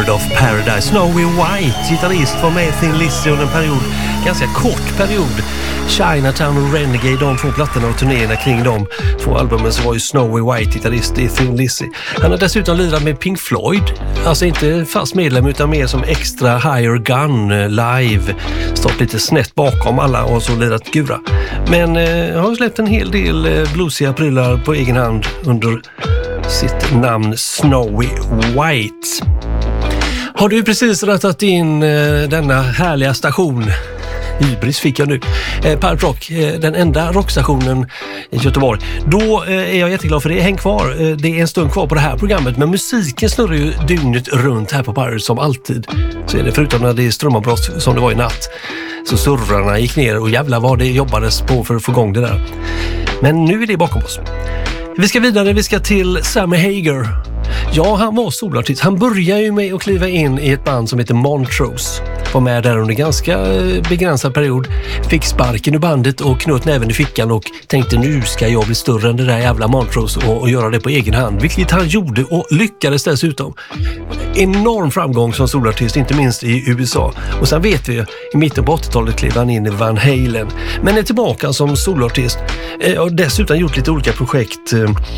Bird of Paradise. Snowy White, gitarrist, var med i Thin Lizzy under en period, ganska kort period. Chinatown och Renegade, de två plattorna och turnéerna kring de två albumen, så var ju Snowy White gitarrist i Thin Lizzy. Han har dessutom lirat med Pink Floyd, alltså inte fast medlem utan mer som extra higher gun live, stått lite snett bakom alla och så lirat gura. Men har släppt en hel del bluesiga prylar på egen hand under sitt namn Snowy White. Har du precis rattat in denna härliga station? Hybris fick jag nu. Pirate Rock, den enda rockstationen i Göteborg. Då är jag jätteglad för det. Häng kvar. Det är en stund kvar på det här programmet. Men musiken snurrar ju dygnet runt här på Pirate som alltid. Så är det, förutom när det är strömavbrott som det var i natt. Så surrarna gick ner och jävla vad det jobbades på för att få igång det där. Men nu är det bakom oss. Vi ska vidare, vi ska till Sammy Hagar. Ja, han var solartist. Han började ju med att kliva in i ett band som heter Montrose. Var med där under ganska begränsad period. Fick sparken ur bandet och knöt näven i fickan och tänkte nu ska jag bli större än det där jävla Montrose och göra det på egen hand. Vilket han gjorde och lyckades dessutom. Enorm framgång som solartist, inte minst i USA. Och sen vet vi, i mitten på 80-talet klev han in i Van Halen. Men är tillbaka som solartist och dessutom gjort lite olika projekt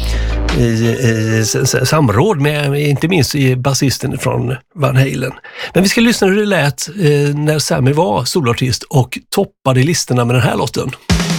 i samråd med inte minst basisten från Van Halen. Men vi ska lyssna hur det lät när Sammy var solartist och toppade listorna med den här låten.